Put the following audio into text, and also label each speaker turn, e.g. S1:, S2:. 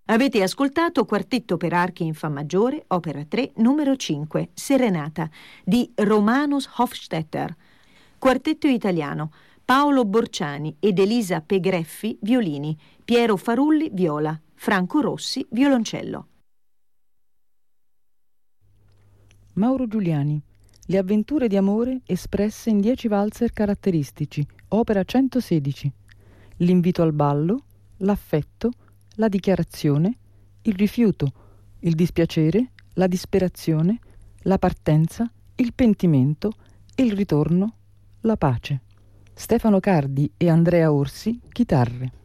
S1: Avete ascoltato Quartetto per archi in fa maggiore, opera 3, numero 5, Serenata, di Romanus Hofstetter. Quartetto italiano, Paolo Borciani ed Elisa Pegreffi, violini, Piero Farulli, viola, Franco Rossi, violoncello.
S2: Mauro Giuliani, Le avventure di amore espresse in 10 valzer caratteristici, opera 116. L'invito al ballo, l'affetto, la dichiarazione, il rifiuto, il dispiacere, la disperazione, la partenza, il pentimento, il ritorno, la pace. Stefano Cardi e Andrea Orsi, chitarre.